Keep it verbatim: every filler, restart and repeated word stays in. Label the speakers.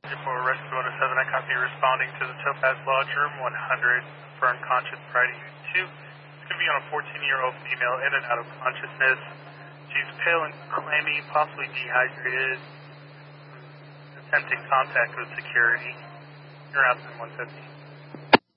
Speaker 1: For Rescue one oh seven, I copy responding to the Topaz Lodge Room one hundred, confirmed conscious Friday two. It's going to be on a fourteen-year-old female in and out of consciousness. She's pale and clammy, possibly dehydrated, attempting contact with security. You're out in one fifty.